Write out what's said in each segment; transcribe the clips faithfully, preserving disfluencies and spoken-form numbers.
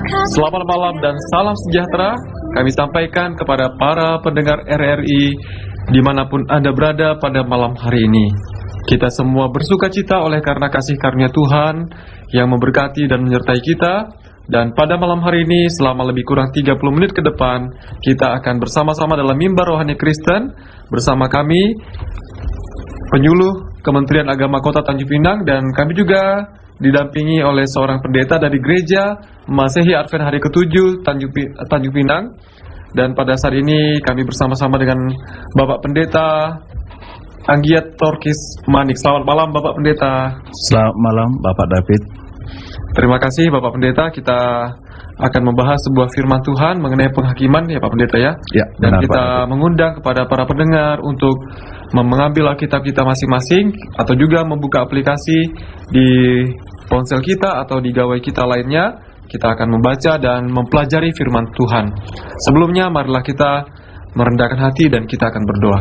Selamat malam dan salam sejahtera kami sampaikan kepada para pendengar R R I dimanapun Anda berada pada malam hari ini. Kita semua bersuka cita oleh karena kasih karunia Tuhan yang memberkati dan menyertai kita. Dan pada malam hari ini selama lebih kurang tiga puluh menit ke depan kita akan bersama-sama dalam mimbar rohani Kristen bersama kami penyuluh Kementerian Agama Kota Tanjung Pinang, dan kami juga didampingi oleh seorang pendeta dari Gereja Masehi Advent Hari Ketujuh Tanjung, Tanjung Pinang. Dan pada saat ini kami bersama-sama dengan Bapak Pendeta Anggiat Torkis Manik. Selamat malam Bapak Pendeta. Selamat malam Bapak David. Terima kasih Bapak Pendeta. Kita akan membahas sebuah firman Tuhan mengenai penghakiman ya Pak Pendeta ya. Ya, dan benar, kita Pak. mengundang kepada para pendengar untuk mengambil Alkitab kita masing-masing atau juga membuka aplikasi di ponsel kita atau di gawai kita lainnya. Kita akan membaca dan mempelajari firman Tuhan. Sebelumnya marilah kita merendahkan hati dan kita akan berdoa.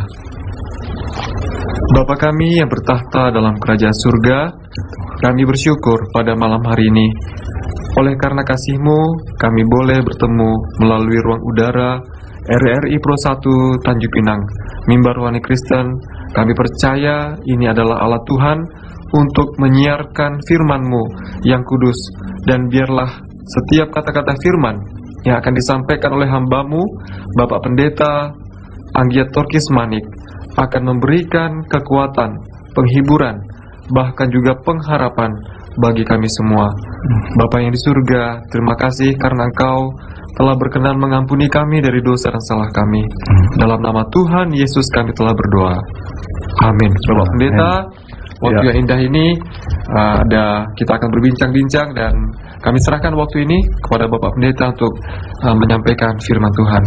Bapa kami yang bertahta dalam kerajaan surga, kami bersyukur pada malam hari ini. Oleh karena kasih-Mu, kami boleh bertemu melalui ruang udara R R I Pro satu Tanjung Pinang, mimbar rohani Kristen. Kami percaya ini adalah alat Tuhan untuk menyiarkan firman-Mu yang kudus. Dan biarlah setiap kata-kata firman yang akan disampaikan oleh hamba-Mu, Bapak Pendeta Anggiat Torkis Manik, akan memberikan kekuatan, penghiburan, bahkan juga pengharapan bagi kami semua. Bapa yang di surga, terima kasih karena Engkau telah berkenan mengampuni kami dari dosa dan salah kami. Dalam nama Tuhan Yesus kami telah berdoa. Amin. Bapak Pendeta, waktu ya. yang indah ini uh, ada kita akan berbincang-bincang, dan kami serahkan waktu ini kepada Bapak Pendeta untuk uh, menyampaikan firman Tuhan.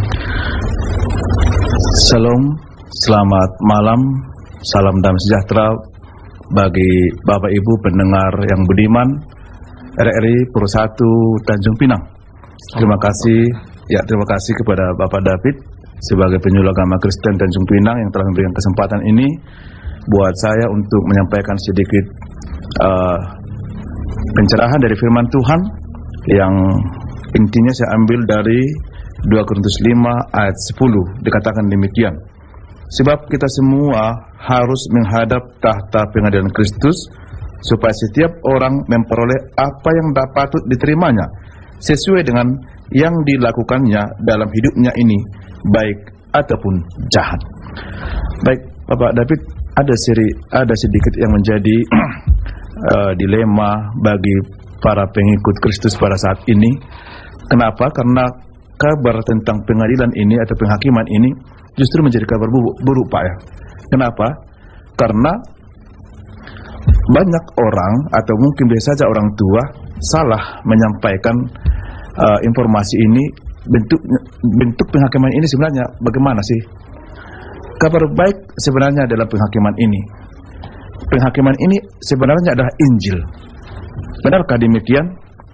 Salam, selamat malam, salam damai sejahtera bagi Bapak Ibu pendengar yang budiman R R I Pro satu Tanjung Pinang. Terima kasih, ya terima kasih kepada Bapak David sebagai penyuluh agama Kristen Tanjung Pinang yang telah memberikan kesempatan ini buat saya untuk menyampaikan sedikit uh, pencerahan dari firman Tuhan yang intinya saya ambil dari dua Korintus lima ayat sepuluh. Dikatakan demikian: sebab kita semua harus menghadap tahta pengadilan Kristus, supaya setiap orang memperoleh apa yang patut diterimanya sesuai dengan yang dilakukannya dalam hidupnya ini, baik ataupun jahat. Baik Bapak David, ada seri, ada sedikit yang menjadi uh, dilema bagi para pengikut Kristus pada saat ini. Kenapa? Karena kabar tentang pengadilan ini atau penghakiman ini justru menjadi kabar buruk, Pak ya. Kenapa? Karena banyak orang atau mungkin biasa saja orang tua salah menyampaikan uh, informasi ini. Bentuk bentuk penghakiman ini sebenarnya bagaimana sih? Kabar baik sebenarnya adalah penghakiman ini. Penghakiman ini sebenarnya adalah Injil. Benarkah demikian?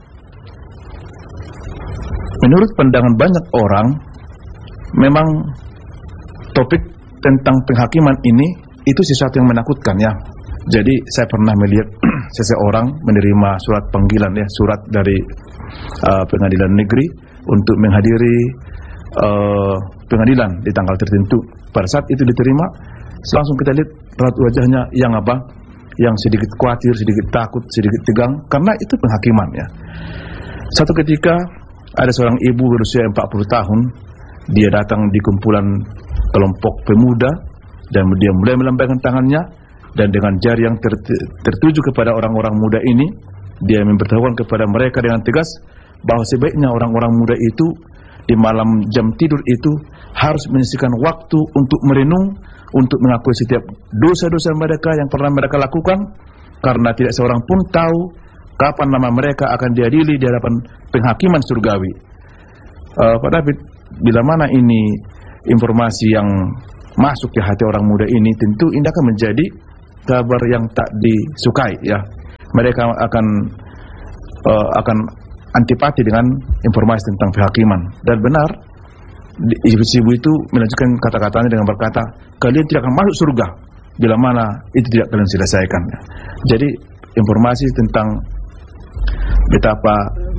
Menurut pandangan banyak orang, memang topik tentang penghakiman ini itu sesuatu yang menakutkan ya. Jadi saya pernah melihat seseorang menerima surat panggilan ya, surat dari uh, pengadilan negeri untuk menghadiri uh, pengadilan di tanggal tertentu. Pada saat itu diterima, langsung kita lihat raut wajahnya yang apa? Yang sedikit khawatir, sedikit takut, sedikit tegang, karena itu penghakiman ya. Satu ketika ada seorang ibu berusia empat puluh tahun, dia datang di kumpulan kelompok pemuda dan dia mulai melambaikan tangannya, dan dengan jari yang ter, tertuju kepada orang-orang muda ini, dia memberitahukan kepada mereka dengan tegas bahwa sebaiknya orang-orang muda itu di malam jam tidur itu harus menyisihkan waktu untuk merenung, untuk mengakui setiap dosa-dosa mereka yang pernah mereka lakukan, karena tidak seorang pun tahu kapan nama mereka akan diadili di hadapan penghakiman surgawi. Uh, Pak David, bila mana ini informasi yang masuk ke hati orang muda ini, tentu ini akan menjadi kabar yang tak disukai ya. Mereka akan uh, akan antipati dengan informasi tentang penghakiman. Dan benar, ibu-ibu itu melanjutkan kata-katanya dengan berkata, kalian tidak akan masuk surga bila mana itu tidak kalian selesaikan. Jadi informasi tentang betapa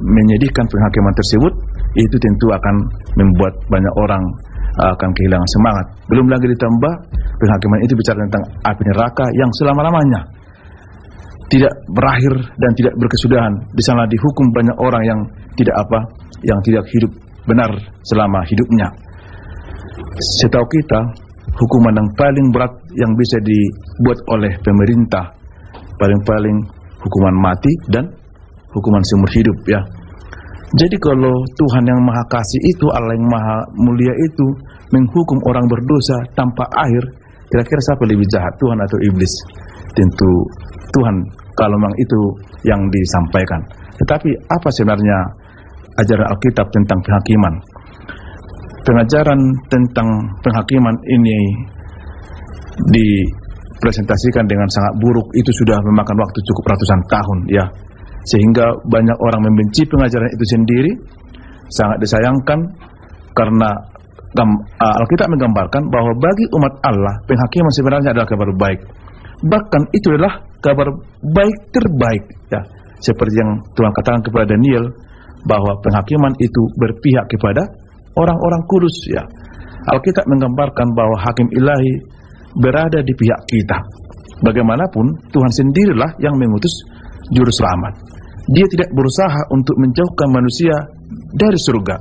menyedihkan penghakiman tersebut, itu tentu akan membuat banyak orang akan kehilangan semangat. Belum lagi ditambah penghakiman itu bicara tentang api neraka yang selama-lamanya tidak berakhir dan tidak berkesudahan. Di sana dihukum banyak orang yang tidak apa, yang tidak hidup benar selama hidupnya. Setahu kita, hukuman yang paling berat yang bisa dibuat oleh pemerintah paling-paling hukuman mati dan hukuman seumur hidup, ya. Jadi kalau Tuhan yang Maha Kasih itu, Allah yang Maha Mulia itu menghukum orang berdosa tanpa akhir, kira-kira siapa lebih jahat, Tuhan atau iblis? Tentu Tuhan, kalau memang itu yang disampaikan. Tetapi apa sebenarnya ajaran Alkitab tentang penghakiman? Pengajaran tentang penghakiman ini dipresentasikan dengan sangat buruk. Itu sudah memakan waktu cukup ratusan tahun, ya. Sehingga banyak orang membenci pengajaran itu sendiri. Sangat disayangkan karena Alkitab menggambarkan bahwa bagi umat Allah penghakiman sebenarnya adalah kabar baik. Bahkan itu adalah kabar baik terbaik, ya. Seperti yang Tuhan katakan kepada Daniel bahwa penghakiman itu berpihak kepada orang-orang kudus, ya. Alkitab menggambarkan bahwa hakim ilahi berada di pihak kita. Bagaimanapun Tuhan sendirilah yang mengutus juru selamat. Dia tidak berusaha untuk menjauhkan manusia dari surga,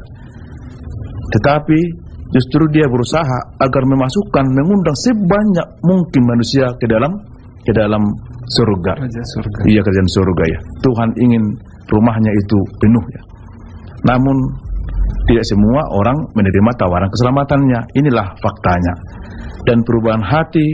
tetapi justru dia berusaha agar memasukkan, mengundang sebanyak mungkin manusia ke dalam ke dalam surga. Kerajaan surga. Iya, kerajaan surga, ya. Tuhan ingin rumahnya itu penuh, ya. Namun tidak semua orang menerima tawaran keselamatannya. Inilah faktanya. Dan perubahan hati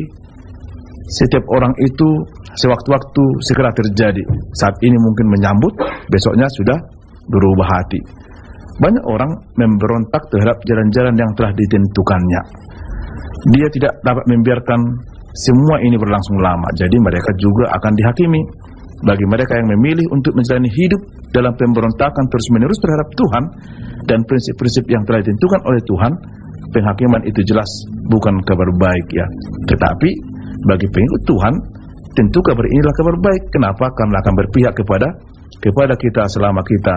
setiap orang itu sewaktu-waktu segera terjadi. Saat ini mungkin menyambut, besoknya sudah berubah hati. Banyak orang memberontak terhadap jalan-jalan yang telah ditentukannya. Dia tidak dapat membiarkan semua ini berlangsung lama. Jadi mereka juga akan dihakimi. Bagi mereka yang memilih untuk menjalani hidup dalam pemberontakan terus-menerus terhadap Tuhan dan prinsip-prinsip yang telah ditentukan oleh Tuhan, penghakiman itu jelas bukan kabar baik, ya. Tetapi bagi pengikut Tuhan, tentu kabar inilah kabar baik. Kenapa? Karena akan berpihak kepada kepada kita selama kita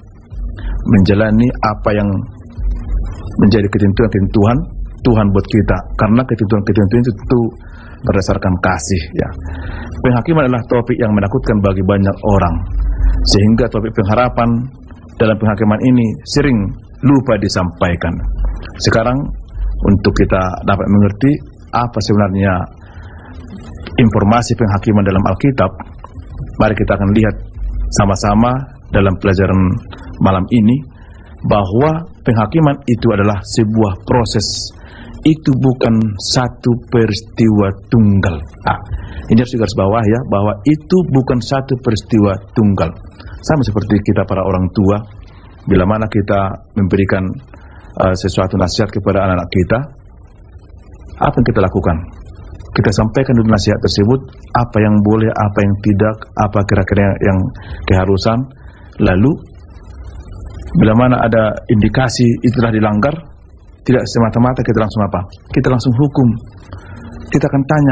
menjalani apa yang menjadi ketentuan-ketentuan Tuhan buat kita. Karena ketentuan-ketentuan itu tentu berdasarkan kasih, ya. Penghakiman adalah topik yang menakutkan bagi banyak orang, sehingga topik pengharapan dalam penghakiman ini sering lupa disampaikan. Sekarang untuk kita dapat mengerti apa sebenarnya informasi penghakiman dalam Alkitab, mari kita akan lihat sama-sama dalam pelajaran malam ini bahwa penghakiman itu adalah sebuah proses. Itu bukan satu peristiwa tunggal. Nah, ini harus digaris bawah, ya, bahwa itu bukan satu peristiwa tunggal. Sama seperti kita para orang tua, bila mana kita memberikan uh, sesuatu nasihat kepada anak-anak kita, apa yang kita lakukan? Kita sampaikan dulu nasihat tersebut, apa yang boleh, apa yang tidak, apa kira-kira yang keharusan. Lalu bila mana ada indikasi itu telah dilanggar, tidak semata-mata kita langsung apa? Kita langsung hukum. Kita akan tanya,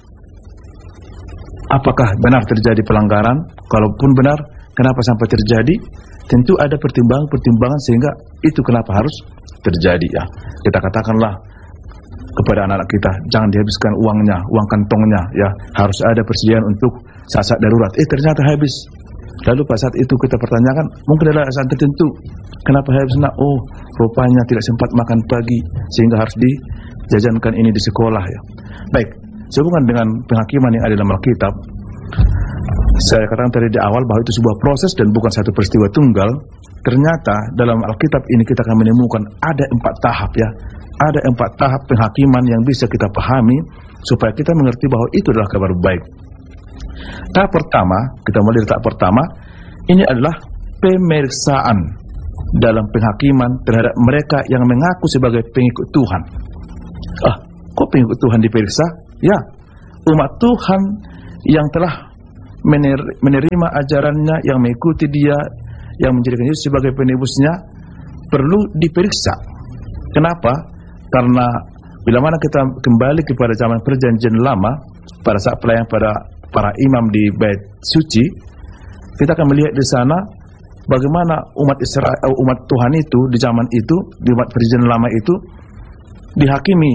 apakah benar terjadi pelanggaran? Kalaupun benar, kenapa sampai terjadi? Tentu ada pertimbangan-pertimbangan sehingga itu kenapa harus terjadi, ya. Kita katakanlah kepada anak-anak kita, jangan dihabiskan uangnya, uang kantongnya, ya. Harus ada persediaan untuk saat-saat darurat. Eh, ternyata habis. Lalu pada saat itu kita pertanyakan, mungkin adalah saat tertentu, kenapa habis? Nah, oh, rupanya tidak sempat makan pagi sehingga harus dijajankan ini di sekolah, ya. Baik, sehubungan dengan penghakiman yang ada dalam Alkitab, saya katakan tadi di awal bahwa itu sebuah proses dan bukan satu peristiwa tunggal. Ternyata dalam Alkitab ini kita akan menemukan ada empat tahap, ya. Ada empat tahap penghakiman yang bisa kita pahami supaya kita mengerti bahwa itu adalah kabar baik. Tahap pertama, kita mulai dari tahap pertama, ini adalah pemeriksaan dalam penghakiman terhadap mereka yang mengaku sebagai pengikut Tuhan. Ah, kok pengikut Tuhan diperiksa? Ya, umat Tuhan yang telah menerima ajarannya, yang mengikuti dia, yang menjadikan Yesus sebagai penebusnya, perlu diperiksa. Kenapa? Karena bila mana kita kembali kepada zaman perjanjian lama, pada saat pelayanan pada para imam di bait suci, kita akan melihat di sana bagaimana umat Israel, umat Tuhan itu di zaman itu, di umat perjanjian lama itu dihakimi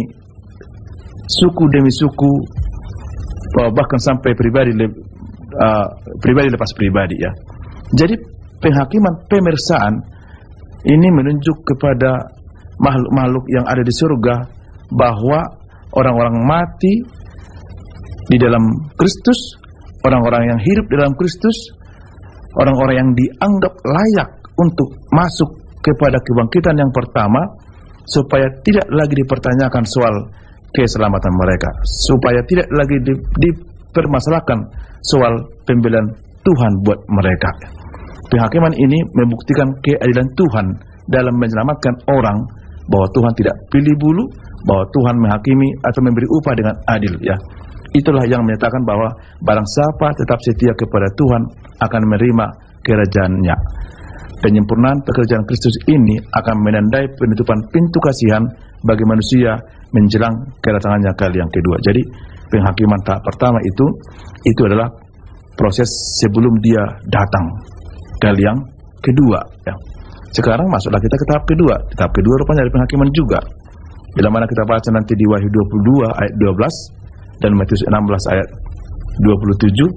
suku demi suku, bahkan sampai pribadi uh, pribadi lepas pribadi ya. Jadi penghakiman pemersaan ini menunjuk kepada makhluk-makhluk yang ada di surga bahwa orang-orang mati di dalam Kristus, orang-orang yang hidup di dalam Kristus, orang-orang yang dianggap layak untuk masuk kepada kebangkitan yang pertama, supaya tidak lagi dipertanyakan soal keselamatan mereka, supaya tidak lagi di, dipermasalahkan soal pembelian Tuhan buat mereka. Penghakiman ini membuktikan keadilan Tuhan dalam menyelamatkan orang, bahwa Tuhan tidak pilih bulu, bahwa Tuhan menghakimi atau memberi upah dengan adil ya. Itulah yang menyatakan bahwa barang siapa tetap setia kepada Tuhan akan menerima kerajaan-Nya. Penyempurnaan pekerjaan Kristus ini akan menandai penutupan pintu kasihan bagi manusia menjelang kedatangannya kali yang kedua. Jadi penghakiman tahap pertama itu itu adalah proses sebelum dia datang kali yang kedua ya. Sekarang masuklah kita ke tahap kedua. Tahap kedua rupanya ada penghakiman juga. Bila mana kita baca nanti di Wahyu dua puluh dua ayat dua belas dan Matius enam belas ayat dua puluh tujuh.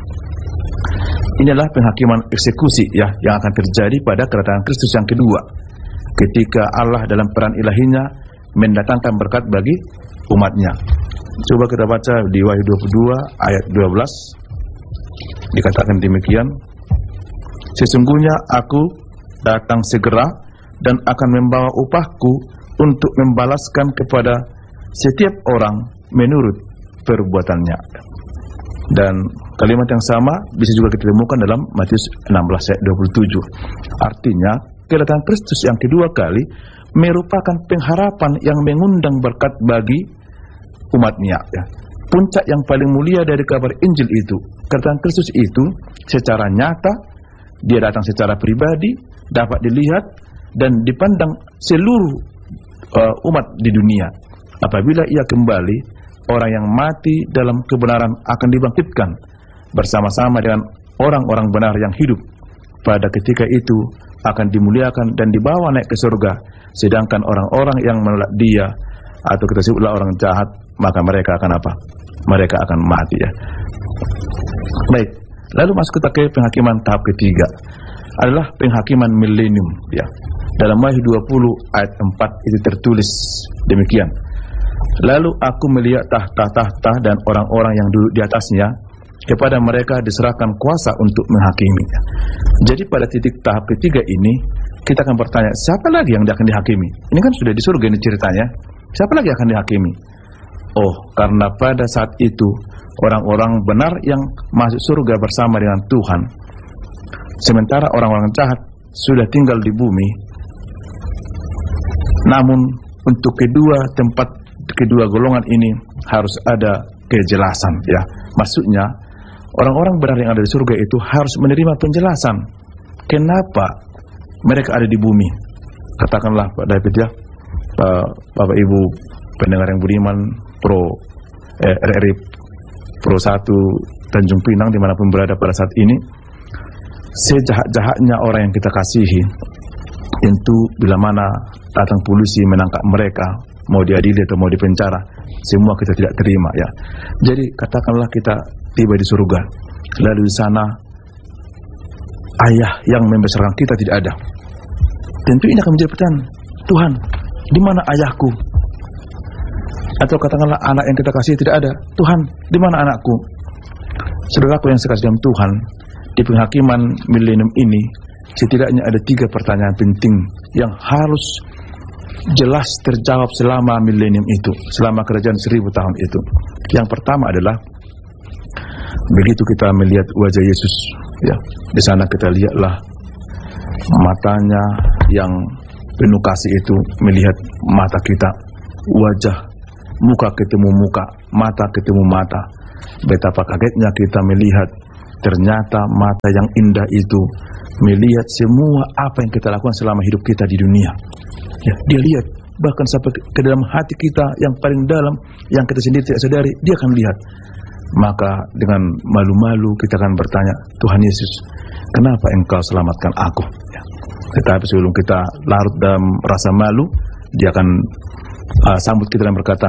Inilah penghakiman eksekusi ya yang akan terjadi pada kedatangan Kristus yang kedua, ketika Allah dalam peran ilahinya mendatangkan berkat bagi umatnya. Coba kita baca di Wahyu dua puluh dua ayat dua belas. Dikatakan demikian, sesungguhnya aku datang segera dan akan membawa upahku untuk membalaskan kepada setiap orang menurut perbuatannya. Dan kalimat yang sama bisa juga kita temukan dalam Matius enam belas ayat dua puluh tujuh. Artinya kedatangan Kristus yang kedua kali merupakan pengharapan yang mengundang berkat bagi umatnya ya. Puncak yang paling mulia dari kabar Injil itu, kedatangan Kristus itu secara nyata, dia datang secara pribadi, dapat dilihat dan dipandang seluruh uh, umat di dunia. Apabila ia kembali, orang yang mati dalam kebenaran akan dibangkitkan bersama-sama dengan orang-orang benar yang hidup. Pada ketika itu akan dimuliakan dan dibawa naik ke surga, sedangkan orang-orang yang menolak dia atau kita sebutlah orang jahat, maka mereka akan apa? Mereka akan mati ya. Baik, lalu masuk kita ke penghakiman tahap ketiga, adalah penghakiman milenium ya. Dalam Wahyu dua puluh ayat empat itu tertulis demikian. Lalu aku melihat tahta-tahta dan orang-orang yang duduk di atasnya, kepada mereka diserahkan kuasa untuk menghakimi. Jadi pada titik tahap ketiga ini kita akan bertanya, siapa lagi yang akan dihakimi? Ini kan sudah di surga ini ceritanya. Siapa lagi akan dihakimi? Oh, karena pada saat itu orang-orang benar yang masuk surga bersama dengan Tuhan, sementara orang-orang jahat sudah tinggal di bumi. Namun untuk kedua tempat, kedua golongan ini harus ada kejelasan ya. Maksudnya orang-orang benar yang ada di surga itu harus menerima penjelasan kenapa mereka ada di bumi. Katakanlah Pak David ya, Pak, Bapak Ibu pendengar yang budiman, pro eh, R R I Pro satu Tanjung Pinang dimanapun berada pada saat ini, sejahat-jahatnya orang yang kita kasihi, tentu bila mana datang polisi menangkap mereka, mau diadili atau mau dipenjara, semua kita tidak terima ya. Jadi katakanlah kita tiba di surga, lalu di sana ayah yang membesarkan kita tidak ada. Tentu ini akan menjadi pertanyaan, Tuhan, di mana ayahku? Atau katakanlah anak yang kita kasih tidak ada, Tuhan, di mana anakku? Saudaraku yang sekasih dalam Tuhan, di penghakiman milenium ini setidaknya ada tiga pertanyaan penting yang harus jelas terjawab selama milenium itu, selama kerajaan seribu tahun itu. Yang pertama adalah begitu kita melihat wajah Yesus ya, di sana kita lihatlah matanya yang penuh kasih itu melihat mata kita, wajah, muka ketemu muka, mata ketemu mata. Betapa kagetnya kita melihat ternyata mata yang indah itu melihat semua apa yang kita lakukan selama hidup kita di dunia ya, dia lihat bahkan sampai ke dalam hati kita yang paling dalam, yang kita sendiri tidak sadari, dia akan lihat. Maka dengan malu-malu kita akan bertanya, Tuhan Yesus, kenapa engkau selamatkan aku? Ya. Tetapi sebelum kita larut dalam rasa malu, dia akan uh, sambut kita dan berkata,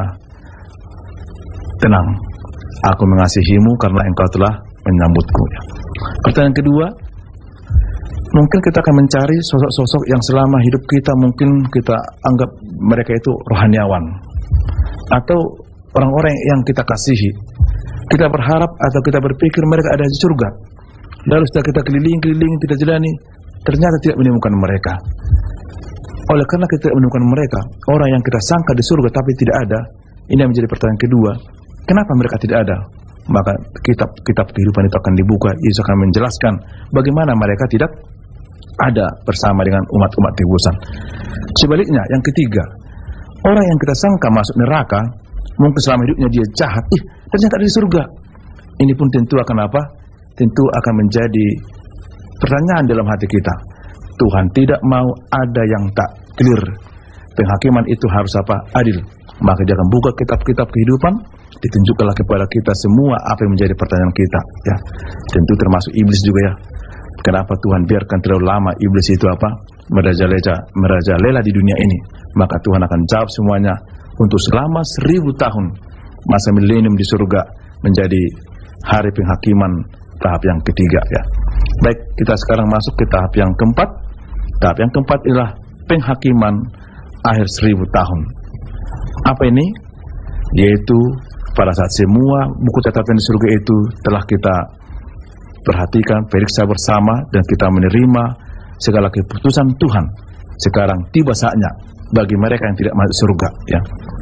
tenang, aku mengasihimu karena engkau telah menyambutku. Ya. Pertanyaan kedua, mungkin kita akan mencari sosok-sosok yang selama hidup kita mungkin kita anggap mereka itu rohaniawan, atau orang-orang yang kita kasihi. Kita berharap atau kita berpikir mereka ada di surga. Lalu setelah kita keliling-keliling, kita jalani, ternyata tidak menemukan mereka. Oleh karena kita tidak menemukan mereka, orang yang kita sangka di surga tapi tidak ada, ini yang menjadi pertanyaan kedua. Kenapa mereka tidak ada? Maka kitab-kitab kehidupan itu akan dibuka. Yesus akan menjelaskan bagaimana mereka tidak ada bersama dengan umat-umat tebusan. Sebaliknya, yang ketiga, orang yang kita sangka masuk neraka, mungkin selama hidupnya dia jahat, ih, ternyata ada di surga. Ini pun tentu akan apa? Tentu akan menjadi pertanyaan dalam hati kita. Tuhan tidak mau ada yang tak clear. Penghakiman itu harus apa? Adil. Maka dia akan buka kitab-kitab kehidupan, ditunjukkanlah kepada kita semua apa yang menjadi pertanyaan kita. Ya, tentu termasuk iblis juga ya. Kenapa Tuhan biarkan terlalu lama iblis itu apa? Merajalela, merajalela di dunia ini. Maka Tuhan akan jawab semuanya untuk selama seribu tahun masa milenium di surga menjadi hari penghakiman tahap yang ketiga ya. Baik, kita sekarang masuk ke tahap yang keempat. Tahap yang keempat ialah penghakiman akhir seribu tahun. Apa ini? Yaitu pada saat semua buku catatan di surga itu telah kita perhatikan, periksa bersama, dan kita menerima segala keputusan Tuhan. Sekarang tiba saatnya bagi mereka yang tidak masuk surga ya.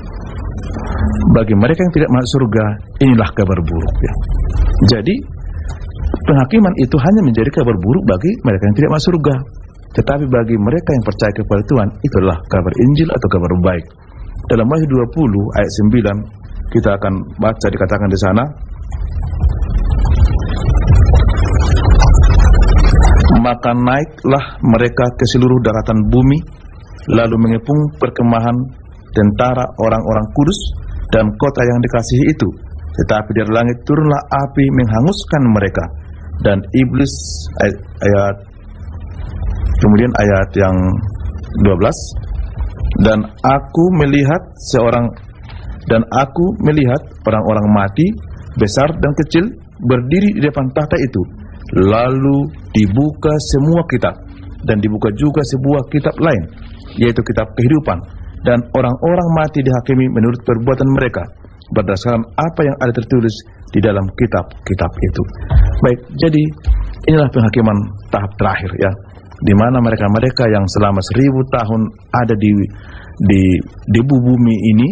Bagi mereka yang tidak masuk surga, inilah kabar buruk ya. Jadi penghakiman itu hanya menjadi kabar buruk bagi mereka yang tidak masuk surga. Tetapi bagi mereka yang percaya kepada Tuhan, itulah kabar Injil atau kabar baik. Dalam Wahyu dua puluh ayat sembilan kita akan baca, dikatakan di sana, maka naiklah mereka ke seluruh daratan bumi, lalu mengepung perkemahan tentara orang-orang kudus dan kota yang dikasihi itu. Tetapi dari langit turunlah api menghanguskan mereka. Dan iblis, ayat, ayat kemudian ayat yang dua belas, dan aku melihat seorang dan aku melihat orang-orang mati besar dan kecil berdiri di depan tahta itu. Lalu dibuka semua kitab, dan dibuka juga sebuah kitab lain, yaitu kitab kehidupan, dan orang-orang mati dihakimi menurut perbuatan mereka berdasarkan apa yang ada tertulis di dalam kitab-kitab itu. Baik, jadi inilah penghakiman tahap terakhir ya, di mana mereka-mereka yang selama seribu tahun ada di di di bumi ini,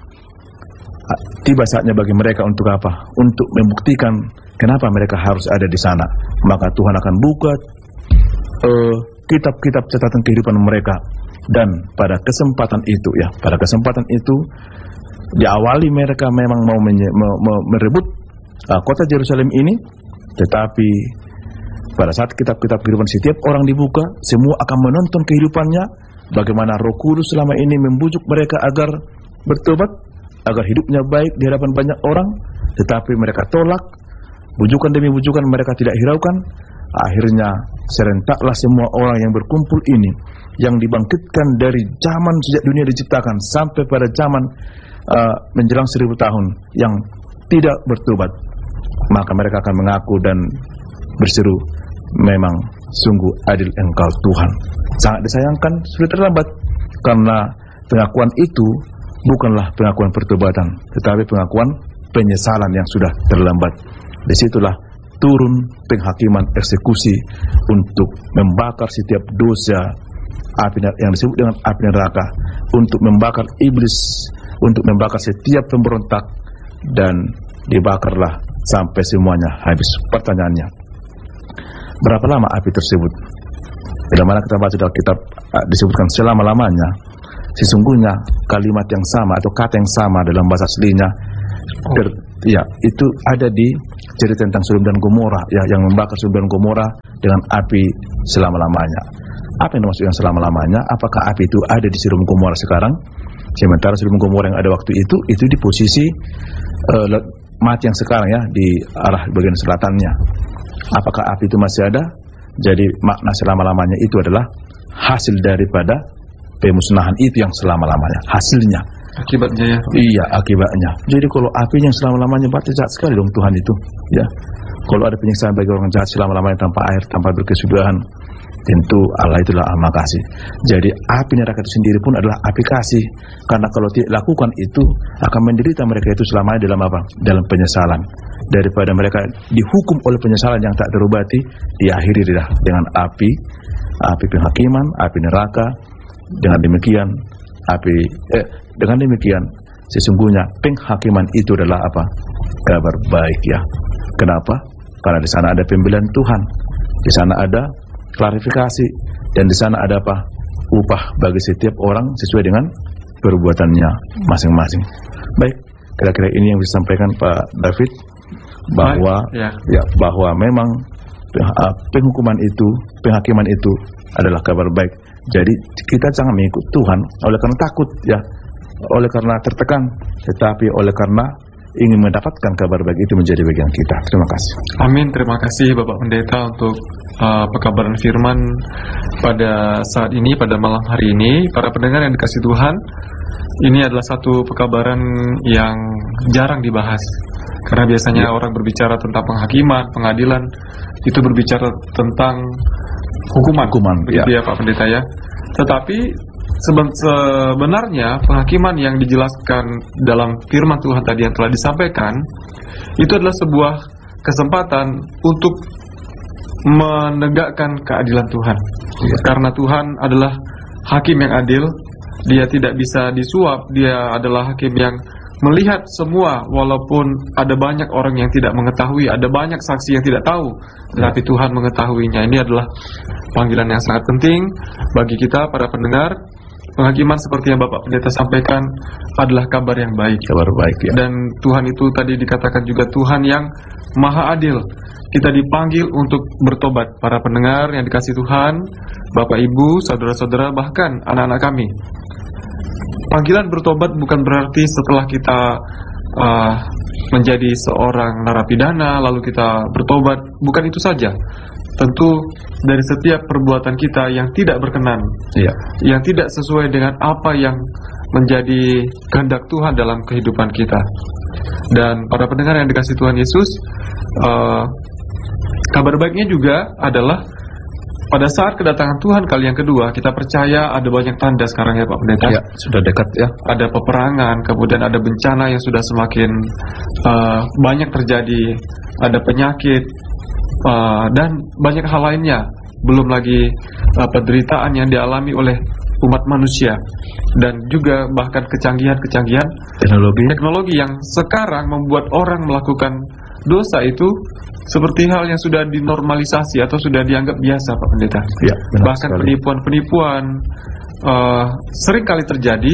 tiba saatnya bagi mereka untuk apa? Untuk membuktikan kenapa mereka harus ada di sana. Maka Tuhan akan buka uh, kitab-kitab catatan kehidupan mereka. Dan pada kesempatan itu ya, pada kesempatan itu diawali mereka memang mau menye, me, me, merebut uh, kota Yerusalem ini, tetapi pada saat kitab-kitab kehidupan setiap orang dibuka, semua akan menonton kehidupannya, bagaimana Roh Kudus selama ini membujuk mereka agar bertobat, agar hidupnya baik di hadapan banyak orang, tetapi mereka tolak. Bujukan demi bujukan mereka tidak hiraukan. Akhirnya serentaklah semua orang yang berkumpul ini, yang dibangkitkan dari zaman sejak dunia diciptakan sampai pada zaman uh, menjelang seribu tahun, yang tidak bertobat. Maka mereka akan mengaku dan berseru, memang sungguh adil Engkau Tuhan. Sangat disayangkan sudah terlambat, karena pengakuan itu bukanlah pengakuan pertobatan, tetapi pengakuan penyesalan yang sudah terlambat. Disitulah turun penghakiman eksekusi untuk membakar setiap dosa, api yang disebut dengan api neraka, untuk membakar iblis, untuk membakar setiap pemberontak, dan dibakarlah sampai semuanya habis. Pertanyaannya, berapa lama api tersebut? Bila mana kita baca dalam kitab disebutkan selama-lamanya. Sesungguhnya kalimat yang sama atau kata yang sama dalam bahasa aslinya ter, ya, itu ada di cerita tentang Sodom dan Gomora ya, yang membakar Sodom dan Gomora dengan api selama-lamanya. Apa yang dimaksud yang selama-lamanya? Apakah api itu ada di Sodom Gomora sekarang? Sementara Sodom Gomora yang ada waktu itu itu di posisi uh, mati yang sekarang ya, di arah bagian selatannya. Apakah api itu masih ada? Jadi makna selama-lamanya itu adalah hasil daripada pemusnahan itu yang selama-lamanya, hasilnya. Akibatnya ya. Iya, akibatnya. Jadi kalau apinya yang selama-lamanya, berarti jahat sekali dong Tuhan itu. Ya, kalau ada penyiksaan bagi orang jahat selama-lamanya tanpa air, tanpa berkesudahan, tentu Allah itulah Maha Kasih. Jadi api neraka itu sendiri pun adalah api kasih. Karena kalau tidak lakukan itu, akan menderita mereka itu selamanya dalam apa? Dalam penyesalan. Daripada mereka dihukum oleh penyesalan yang tak terobati, diakhiri dengan api, api penghakiman, api neraka. Dengan demikian, api eh, dengan demikian sesungguhnya penghakiman itu adalah apa? Kabar baik ya. Kenapa? Karena di sana ada pembelian Tuhan, di sana ada klarifikasi, dan di sana ada apa? Upah bagi setiap orang sesuai dengan perbuatannya masing-masing. Baik, kira-kira ini yang disampaikan Pak David, bahwa ya. ya bahwa memang penghukuman itu, penghakiman itu adalah kabar baik. Jadi kita jangan mengikut Tuhan oleh karena takut ya, oleh karena tertekan, tetapi oleh karena ingin mendapatkan kabar baik itu menjadi bagian kita. Terima kasih. Amin. Terima kasih Bapak Pendeta untuk uh, pekabaran firman pada saat ini, pada malam hari ini. Para pendengar yang dikasihi Tuhan, ini adalah satu pekabaran yang jarang dibahas. Karena biasanya ya. orang berbicara tentang penghakiman, pengadilan, itu berbicara tentang hukuman, hukuman begitu ya. ya Pak Pendeta ya. Tetapi seben sebenarnya penghakiman yang dijelaskan dalam firman Tuhan tadi yang telah disampaikan, itu adalah sebuah kesempatan untuk menegakkan keadilan Tuhan ya. Karena Tuhan adalah hakim yang adil. Dia tidak bisa disuap. Dia adalah hakim yang melihat semua, walaupun ada banyak orang yang tidak mengetahui, ada banyak saksi yang tidak tahu, tetapi Tuhan mengetahuinya. Ini adalah panggilan yang sangat penting bagi kita para pendengar. Penghakiman seperti yang Bapak Pendeta sampaikan adalah kabar yang baik. Kabar baik ya. Dan Tuhan itu tadi dikatakan juga Tuhan yang Maha Adil. Kita dipanggil untuk bertobat. Para pendengar yang dikasihi Tuhan, Bapak Ibu, saudara-saudara, bahkan anak-anak kami, panggilan bertobat bukan berarti setelah kita uh, menjadi seorang narapidana lalu kita bertobat. Bukan itu saja. Tentu dari setiap perbuatan kita yang tidak berkenan, ya. yang tidak sesuai dengan apa yang menjadi kehendak Tuhan dalam kehidupan kita. Dan para pendengar yang dikasihi Tuhan Yesus, uh, kabar baiknya juga adalah pada saat kedatangan Tuhan kali yang kedua, kita percaya ada banyak tanda sekarang ya Pak Pendeta. Ya, sudah dekat ya. Ada peperangan, kemudian ada bencana yang sudah semakin uh, banyak terjadi, ada penyakit, uh, dan banyak hal lainnya. Belum lagi uh, penderitaan yang dialami oleh umat manusia, dan juga bahkan kecanggihan-kecanggihan teknologi. teknologi yang sekarang membuat orang melakukan dosa itu seperti hal yang sudah dinormalisasi atau sudah dianggap biasa Pak Pendeta. Ya, bahkan penipuan-penipuan uh, sering kali terjadi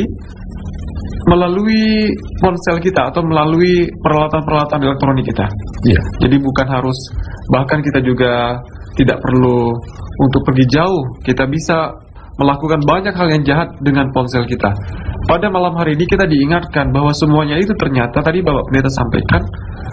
melalui ponsel kita atau melalui peralatan-peralatan elektronik kita. Ya. Jadi bukan harus, bahkan kita juga tidak perlu untuk pergi jauh. Kita bisa melakukan banyak hal yang jahat dengan ponsel kita. Pada malam hari ini kita diingatkan bahwa semuanya itu ternyata tadi Bapak Pendeta sampaikan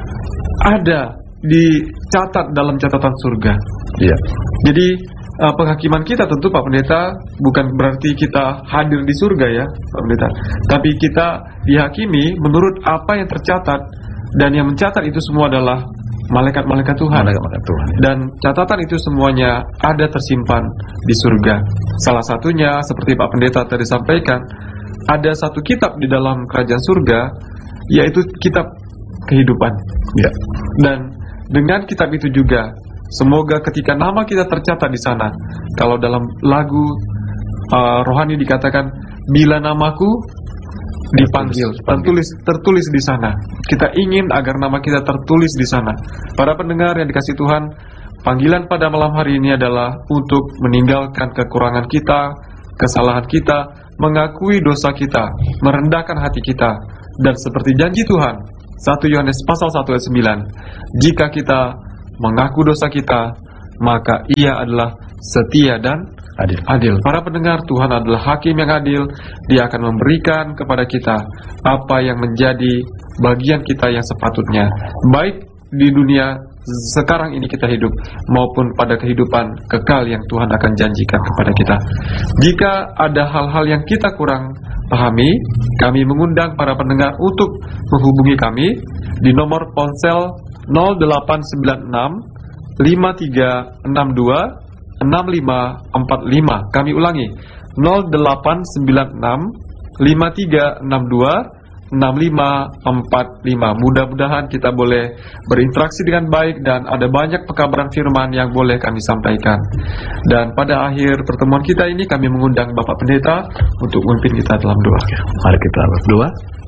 ada dicatat dalam catatan surga. Iya. Jadi uh, penghakiman kita tentu Pak Pendeta bukan berarti kita hadir di surga ya Pak Pendeta, tapi kita dihakimi menurut apa yang tercatat, dan yang mencatat itu semua adalah malaikat-malaikat Tuhan. Malaikat-malaikat Tuhan ya. Dan catatan itu semuanya ada tersimpan di surga. Salah satunya seperti Pak Pendeta tadi sampaikan, ada satu kitab di dalam kerajaan surga, yaitu kitab kehidupan. Ya. Dan dengan kitab itu juga, semoga ketika nama kita tercatat di sana, kalau dalam lagu uh, rohani dikatakan, bila namaku dipanggil, tertulis tertulis di sana. Kita ingin agar nama kita tertulis di sana. Para pendengar yang dikasihi Tuhan, panggilan pada malam hari ini adalah untuk meninggalkan kekurangan kita, kesalahan kita, mengakui dosa kita, merendahkan hati kita, dan seperti janji Tuhan satu Yohanes pasal satu ayat sembilan, jika kita mengaku dosa kita, maka Ia adalah setia dan adil. adil. Para pendengar, Tuhan adalah hakim yang adil. Dia akan memberikan kepada kita apa yang menjadi bagian kita yang sepatutnya, baik di dunia sekarang ini kita hidup, maupun pada kehidupan kekal yang Tuhan akan janjikan kepada kita. Jika ada hal-hal yang kita kurang pahami, kami mengundang para pendengar untuk menghubungi kami di nomor ponsel nol delapan sembilan enam lima tiga enam dua enam lima empat lima. Kami ulangi, nol delapan sembilan enam lima tiga enam dua enam lima empat lima. Mudah-mudahan kita boleh berinteraksi dengan baik dan ada banyak pekabaran firman yang boleh kami sampaikan. Dan pada akhir pertemuan kita ini kami mengundang Bapak Pendeta untuk memimpin kita dalam doa. Mari kita berdoa.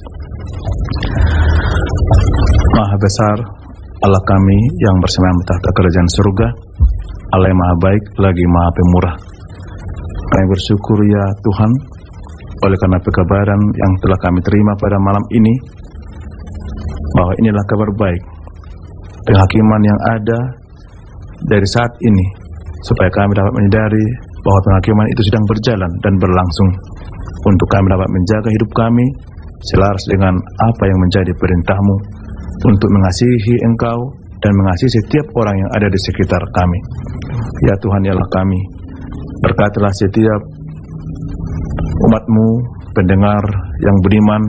Maha besar Allah kami yang bersemayam di tahta kerajaan surga, Allah yang maha baik lagi maha pemurah. Kami bersyukur ya Tuhan, oleh karena pekabaran yang telah kami terima pada malam ini, bahwa inilah kabar baik, penghakiman yang ada dari saat ini, supaya kami dapat menyadari bahwa penghakiman itu sedang berjalan dan berlangsung, untuk kami dapat menjaga hidup kami selaras dengan apa yang menjadi perintah-Mu, untuk mengasihi Engkau dan mengasihi setiap orang yang ada di sekitar kami. Ya Tuhan, ya Allah kami, berkatilah setiap umat-Mu, pendengar yang beriman,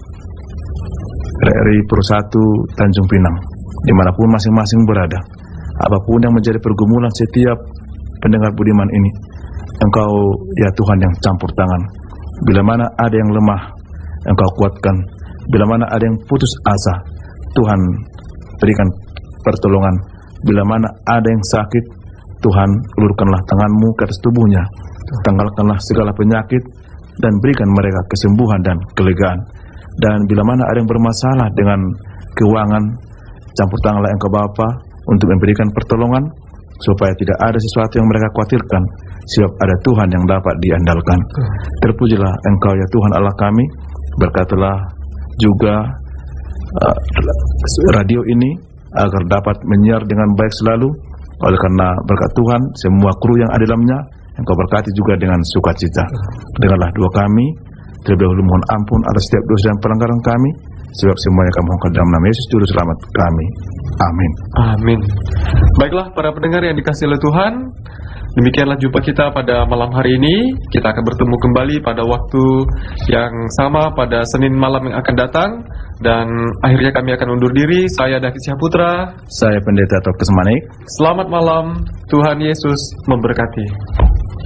R R I Pro satu Tanjung Pinang, dimanapun masing-masing berada, apapun yang menjadi pergumulan setiap pendengar budiman ini, Engkau ya Tuhan yang campur tangan. Bila mana ada yang lemah, Engkau kuatkan. Bila mana ada yang putus asa, Tuhan berikan pertolongan. Bila mana ada yang sakit, Tuhan ulurkanlah tangan-Mu ke atas tubuhnya, tanggalkanlah segala penyakit dan berikan mereka kesembuhan dan kelegaan. Dan bila mana ada yang bermasalah dengan keuangan, campur tanganlah Engkau Bapa untuk memberikan pertolongan, supaya tidak ada sesuatu yang mereka khawatirkan, sebab ada Tuhan yang dapat diandalkan. Terpujilah Engkau ya Tuhan Allah kami. Berkatilah juga uh, radio ini agar dapat menyiar dengan baik selalu. Oleh karena berkat Tuhan, semua kru yang ada dalamnya Engkau berkati juga dengan sukacita. Dengarlah doa kami, terlebih dahulu mohon ampun atas setiap dosa dan pelanggaran kami, sebab semuanya kami mohonkan dalam nama Yesus Juru Selamat kami. Amin. Amin. Baiklah para pendengar yang dikasihi oleh Tuhan, demikianlah jumpa kita pada malam hari ini. Kita akan bertemu kembali pada waktu yang sama pada Senin malam yang akan datang. Dan akhirnya kami akan undur diri. Saya David Syahputra. Saya Pendeta Torkes Manik. Selamat malam. Tuhan Yesus memberkati.